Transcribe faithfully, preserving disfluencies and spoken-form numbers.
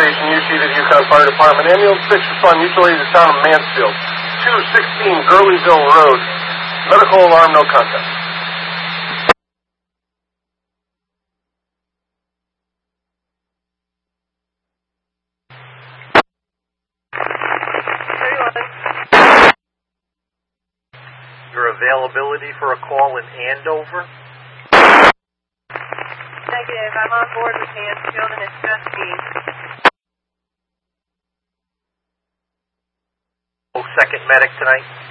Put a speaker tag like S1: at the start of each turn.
S1: station, U T V Yukon Fire Department. Ambulance six respond mutually to the town of Mansfield. two sixteen Gurleyville Road. Medical alarm, no contact.
S2: Your availability for a call in Andover?
S3: Negative. I'm on board with Mansfield and it's just me.
S2: Oh, second medic tonight?